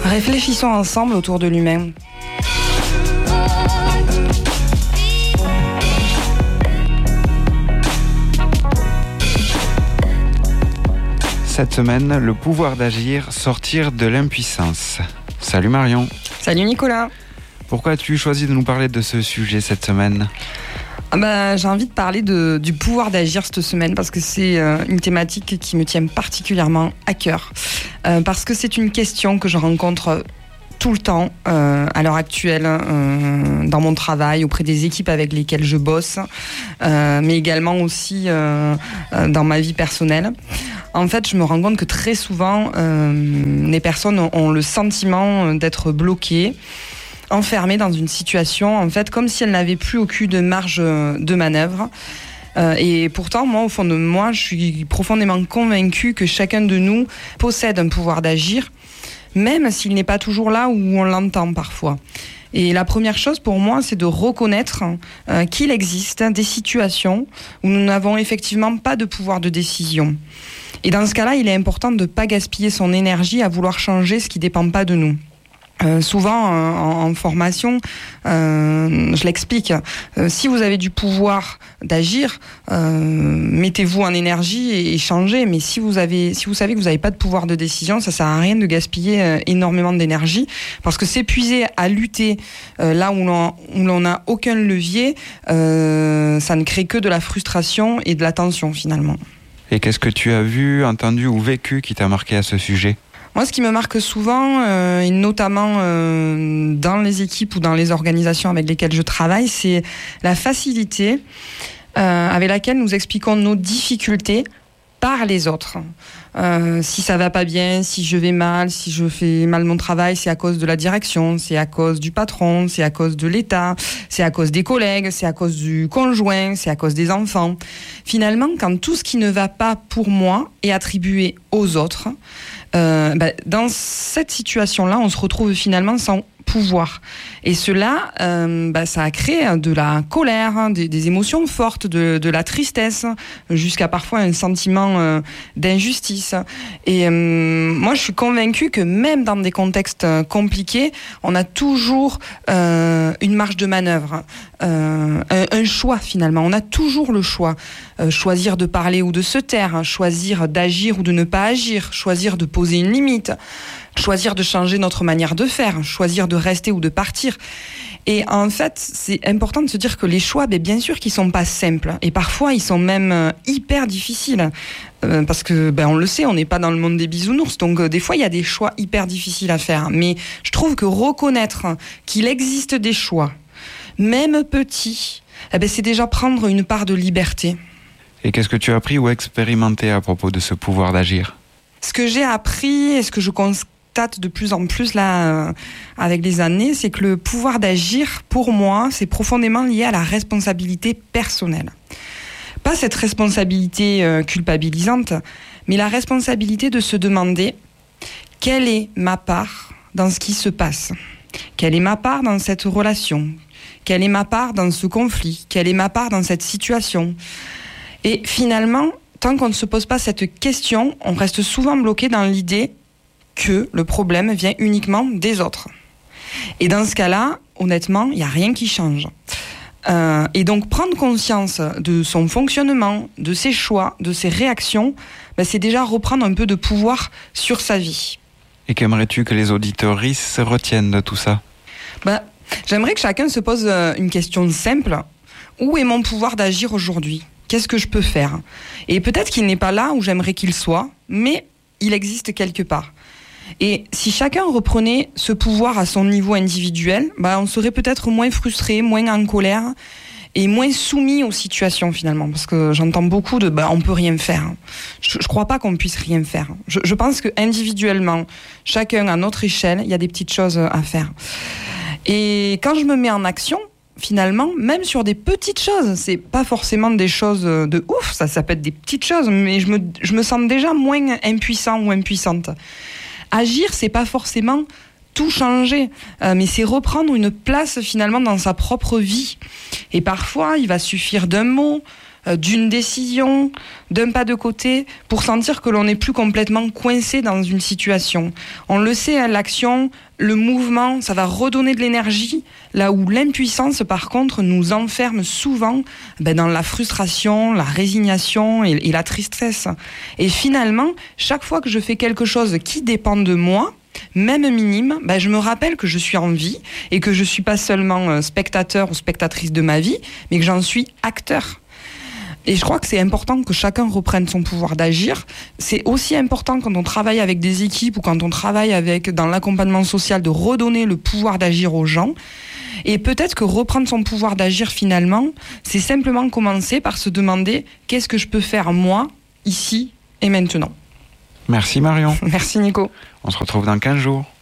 Réfléchissons ensemble autour de l'humain. Cette semaine, le pouvoir d'agir, sortir de l'impuissance. Salut Marion. Salut Nicolas. Pourquoi as-tu choisi de nous parler de ce sujet cette semaine ? J'ai envie de parler du pouvoir d'agir cette semaine parce que c'est une thématique qui me tient particulièrement à cœur. Parce que c'est une question que je rencontre tout le temps à l'heure actuelle dans mon travail, auprès des équipes avec lesquelles je bosse, mais également aussi dans ma vie personnelle. En fait, je me rends compte que très souvent, les personnes ont le sentiment d'être bloquées, enfermées dans une situation, en fait, comme si elles n'avaient plus aucune marge de manœuvre. Et pourtant, moi, au fond de moi, je suis profondément convaincue que chacun de nous possède un pouvoir d'agir, même s'il n'est pas toujours là où on l'entend parfois. Et la première chose pour moi, c'est de reconnaître qu'il existe des situations où nous n'avons effectivement pas de pouvoir de décision. Et dans ce cas-là, il est important de ne pas gaspiller son énergie à vouloir changer ce qui ne dépend pas de nous. Souvent en formation, je l'explique, si vous avez du pouvoir d'agir, mettez-vous en énergie et changez. Mais si vous savez que vous n'avez pas de pouvoir de décision, ça sert à rien de gaspiller énormément d'énergie, parce que s'épuiser à lutter là où l'on n'a aucun levier, ça ne crée que de la frustration et de la tension finalement. Et qu'est-ce que tu as vu, entendu ou vécu qui t'a marqué à ce sujet ? Moi, ce qui me marque souvent, et notamment dans les équipes ou dans les organisations avec lesquelles je travaille, c'est la facilité avec laquelle nous expliquons nos difficultés par les autres. Si ça va pas bien, si je vais mal, si je fais mal mon travail, c'est à cause de la direction, c'est à cause du patron, c'est à cause de l'État, c'est à cause des collègues, c'est à cause du conjoint, c'est à cause des enfants. Finalement, quand tout ce qui ne va pas pour moi est attribué aux autres, dans cette situation-là, on se retrouve finalement sans pouvoir. Et cela, ça a créé de la colère, des émotions fortes, de la tristesse, jusqu'à parfois un sentiment d'injustice. Et moi, je suis convaincue que même dans des contextes compliqués, on a toujours une marge de manœuvre, un choix finalement. On a toujours le choix. Choisir de parler ou de se taire, choisir d'agir ou de ne pas agir, choisir de poser une limite, choisir de changer notre manière de faire, choisir de rester ou de partir. Et en fait, c'est important de se dire que les choix, bien sûr qu'ils sont pas simples. Et parfois, ils sont même hyper difficiles. Parce que, on le sait, on n'est pas dans le monde des bisounours. Donc, des fois, il y a des choix hyper difficiles à faire. Mais je trouve que reconnaître qu'il existe des choix, même petits, c'est déjà prendre une part de liberté. Et qu'est-ce que tu as appris ou expérimenté à propos de ce pouvoir d'agir ? Ce que j'ai appris et ce que je constate de plus en plus là avec les années, c'est que le pouvoir d'agir, pour moi, c'est profondément lié à la responsabilité personnelle. Pas cette responsabilité culpabilisante, mais la responsabilité de se demander quelle est ma part dans ce qui se passe, quelle est ma part dans cette relation, quelle est ma part dans ce conflit, quelle est ma part dans cette situation. Et finalement, tant qu'on ne se pose pas cette question, on reste souvent bloqué dans l'idée que le problème vient uniquement des autres. Et dans ce cas-là, honnêtement, il n'y a rien qui change. Et donc, prendre conscience de son fonctionnement, de ses choix, de ses réactions, c'est déjà reprendre un peu de pouvoir sur sa vie. Et qu'aimerais-tu que les auditeuristes retiennent de tout ça ? J'aimerais que chacun se pose une question simple. Où est mon pouvoir d'agir aujourd'hui ? Qu'est-ce que je peux faire ? Et peut-être qu'il n'est pas là où j'aimerais qu'il soit, mais il existe quelque part. Et si chacun reprenait ce pouvoir à son niveau individuel, on serait peut-être moins frustré, moins en colère et moins soumis aux situations finalement. Parce que j'entends beaucoup de on peut rien faire. Je crois pas qu'on puisse rien faire. Je pense que individuellement, chacun à notre échelle, il y a des petites choses à faire. Et quand je me mets en action, finalement, même sur des petites choses, c'est pas forcément des choses de ouf, ça peut être des petites choses, mais je me sens déjà moins impuissant ou impuissante. Agir, c'est pas forcément tout changer, mais c'est reprendre une place finalement dans sa propre vie. Et parfois, il va suffire d'un mot, d'une décision, d'un pas de côté, pour sentir que l'on n'est plus complètement coincé dans une situation. On le sait, hein, l'action, le mouvement, ça va redonner de l'énergie, là où l'impuissance, par contre, nous enferme souvent dans la frustration, la résignation et la tristesse. Et finalement, chaque fois que je fais quelque chose qui dépend de moi, même minime, je me rappelle que je suis en vie et que je ne suis pas seulement spectateur ou spectatrice de ma vie, mais que j'en suis acteur. Et je crois que c'est important que chacun reprenne son pouvoir d'agir. C'est aussi important quand on travaille avec des équipes ou quand on travaille dans l'accompagnement social de redonner le pouvoir d'agir aux gens. Et peut-être que reprendre son pouvoir d'agir finalement, c'est simplement commencer par se demander qu'est-ce que je peux faire moi, ici et maintenant. Merci Marion. Merci Nico. On se retrouve dans 15 jours.